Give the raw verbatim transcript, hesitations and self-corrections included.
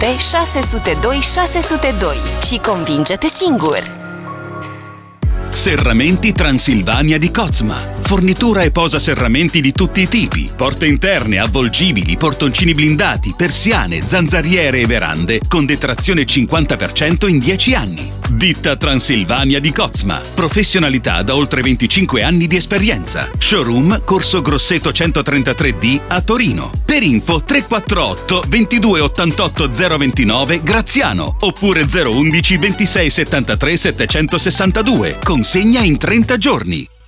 șapte șase zero doi șase zero doi și convinge-te singur! Serramenti Transilvania di Cozma. Fornitura e posa serramenti di tutti i tipi, porte interne, avvolgibili, portoncini blindati, persiane, zanzariere e verande con detrazione cinquanta per cento in dieci anni. Ditta Transilvania di Cozma. Professionalità da oltre venticinque anni di esperienza. Showroom Corso Grosseto centotrentatré D a Torino. Per info tre quattro otto ventidue ottantotto zero ventinove Graziano oppure zero undici ventisei settantatré settecentosessantadue. Consegna in trenta giorni.